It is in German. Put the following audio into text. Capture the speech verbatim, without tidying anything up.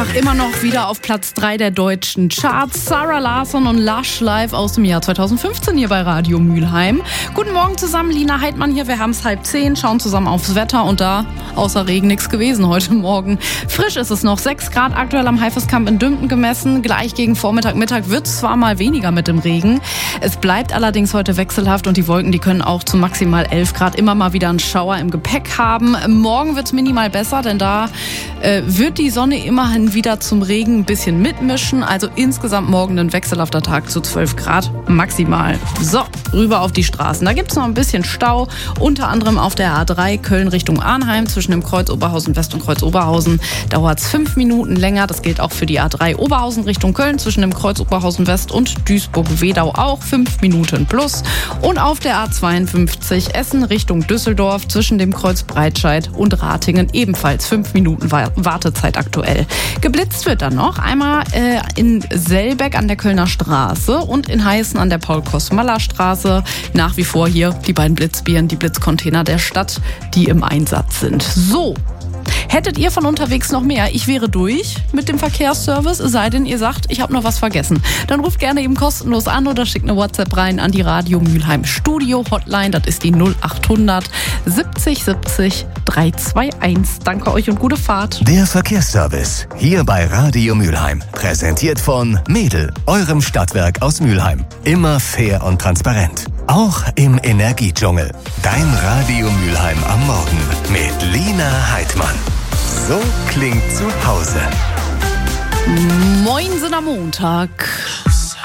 Freitag immer noch wieder auf Platz drei der deutschen Charts. Zara Larsson und Lush live aus dem Jahr zweitausendfünfzehn hier bei Radio Mülheim. Guten Morgen zusammen, Lina Heidmann hier. Wir haben es halb zehn, schauen zusammen aufs Wetter und da außer Regen nichts gewesen heute Morgen. Frisch ist es noch, sechs Grad aktuell am Haiffeskamp in Dümpten gemessen. Gleich gegen Vormittag, Mittag wird es zwar mal weniger mit dem Regen. Es bleibt allerdings heute wechselhaft und die Wolken, die können auch zu maximal elf Grad immer mal wieder einen Schauer im Gepäck haben. Morgen wird es minimal besser, denn da äh, wird die Sonne immerhin wieder zum Regen ein bisschen mitmischen. Also insgesamt morgen ein wechselhafter Tag zu zwölf Grad maximal. So, rüber auf die Straßen. Da gibt es noch ein bisschen Stau, unter anderem auf der A drei Köln Richtung Arnheim zwischen dem Kreuz Oberhausen West und Kreuz Oberhausen. Dauert es fünf Minuten länger. Das gilt auch für die A drei Oberhausen Richtung Köln zwischen dem Kreuz Oberhausen West und Duisburg-Wedau auch fünf Minuten plus. Und auf der A zweiundfünfzig Essen Richtung Düsseldorf zwischen dem Kreuz Breitscheid und Ratingen ebenfalls fünf Minuten Wartezeit aktuell. Geblitzt wird dann noch einmal äh, in Selbeck an der Kölner Straße und in Heißen an der Paul-Kosmaller-Straße. Nach wie vor hier die beiden Blitzbieren, die Blitzcontainer der Stadt, die im Einsatz sind. So. Hättet ihr von unterwegs noch mehr? Ich wäre durch mit dem Verkehrsservice, es sei denn, ihr sagt, ich habe noch was vergessen. Dann ruft gerne eben kostenlos an oder schickt eine WhatsApp rein an die Radio Mülheim Studio Hotline. Das ist die null achthundert siebzig siebzig dreihunderteinundzwanzig. Danke euch und gute Fahrt. Der Verkehrsservice hier bei Radio Mülheim. Präsentiert von Mädel, eurem Stadtwerk aus Mülheim. Immer fair und transparent. Auch im Energiedschungel. Dein Radio Mülheim am Morgen mit Lina Heidmann. So klingt zu Hause. Moin sind am Montag.